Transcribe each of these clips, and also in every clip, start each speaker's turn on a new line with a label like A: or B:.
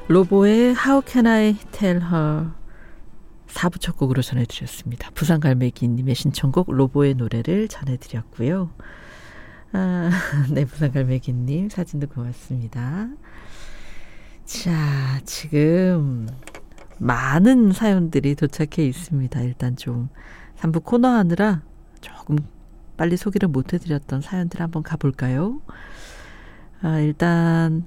A: 로보의 How Can I Tell Her 4부 첫 곡으로 전해드렸습니다. 부산갈매기님의 신청곡 로보의 노래를 전해드렸고요. 네, 부산갈매기님 사진도 고맙습니다. 자, 지금 많은 사연들이 도착해 있습니다. 일단 좀 3부 코너 하느라 조금 빨리 소개를 못 해드렸던 사연들 한번 가볼까요? 일단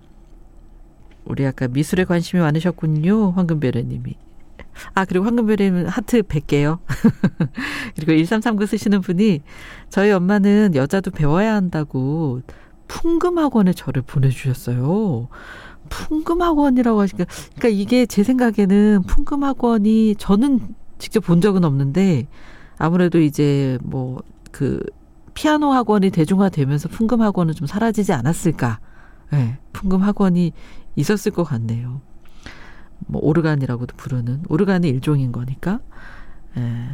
A: 우리 아까 미술에 관심이 많으셨군요. 황금별애님이. 그리고 황금별애님 하트 100개요. 그리고 1339 쓰시는 분이 저희 엄마는 여자도 배워야 한다고 풍금학원에 저를 보내주셨어요. 풍금학원이라고 하시니까, 그러니까 이게 제 생각에는 풍금학원이 저는 직접 본 적은 없는데 아무래도 이제 뭐 그 피아노 학원이 대중화되면서 풍금학원은 좀 사라지지 않았을까. 네, 풍금학원이 있었을 것 같네요. 뭐 오르간이라고도 부르는, 오르간이 일종인 거니까. 네.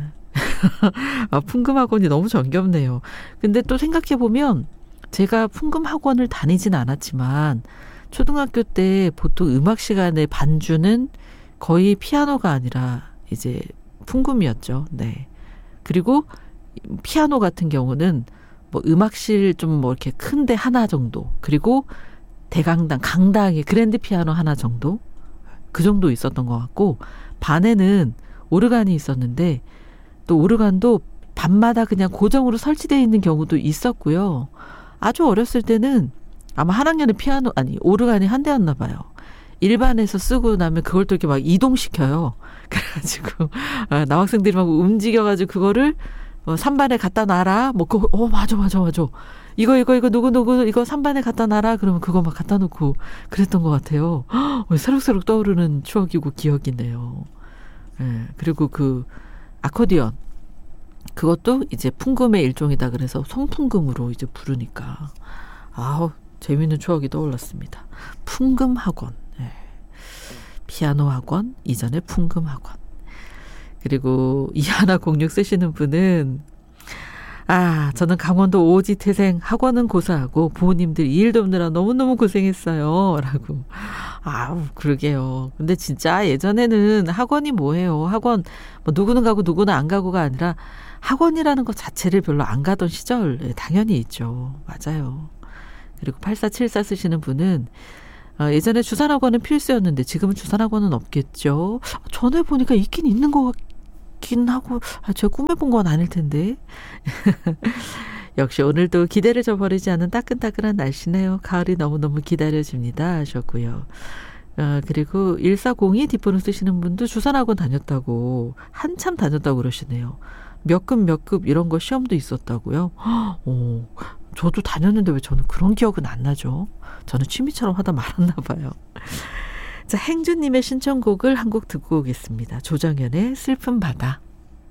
A: 풍금학원이 너무 정겹네요. 근데 또 생각해보면 제가 풍금학원을 다니진 않았지만 초등학교 때 보통 음악 시간에 반주는 거의 피아노가 아니라 이제 풍금이었죠. 네. 그리고 피아노 같은 경우는 뭐 음악실 좀 뭐 이렇게 큰데 하나 정도, 그리고 대강당, 강당에 그랜드 피아노 하나 정도, 그 정도 있었던 것 같고, 반에는 오르간이 있었는데 또 오르간도 밤마다 그냥 고정으로 설치되어 있는 경우도 있었고요. 아주 어렸을 때는 아마 한 학년에 오르간이 한 대였나 봐요. 일반에서 쓰고 나면 그걸 또 이렇게 막 이동시켜요. 그래가지고 남학생들이 막 움직여가지고 그거를 3반에 갖다 놔라. 뭐 맞아. 이거 누구 이거 3반에 갖다 놔라. 그러면 그거 막 갖다 놓고 그랬던 것 같아요. 새록새록 떠오르는 추억이고 기억이네요. 네, 그리고 그 아코디언, 그것도 이제 풍금의 일종이다 그래서 송풍금으로 이제 부르니까 재미있는 추억이 떠올랐습니다. 풍금학원, 네. 피아노 학원, 이전에 풍금학원. 그리고 2106 쓰시는 분은 저는 강원도 오지 태생, 학원은 고사하고 부모님들 일 돕느라 너무너무 고생했어요. 라고. 그러게요. 근데 진짜 예전에는 학원이 뭐예요. 학원, 뭐 누구는 가고 누구는 안 가고가 아니라 학원이라는 것 자체를 별로 안 가던 시절 당연히 있죠. 맞아요. 그리고 8474 쓰시는 분은 예전에 주산학원은 필수였는데 지금은 주산학원은 없겠죠. 전에 보니까 있긴 있는 것 같긴 하고 제가 꿈에 본 건 아닐 텐데. 역시 오늘도 기대를 저버리지 않은 따끈따끈한 날씨네요. 가을이 너무너무 기다려집니다 하셨고요. 그리고 1402 뒷번호 쓰시는 분도 주산학원 다녔다고, 한참 다녔다고 그러시네요. 몇 급 이런 거 시험도 있었다고요. 저도 다녔는데 왜 저는 그런 기억은 안 나죠? 저는 취미처럼 하다 말았나 봐요. 자, 행주님의 신청곡을 한 곡 듣고 오겠습니다. 조정연의 슬픈 바다.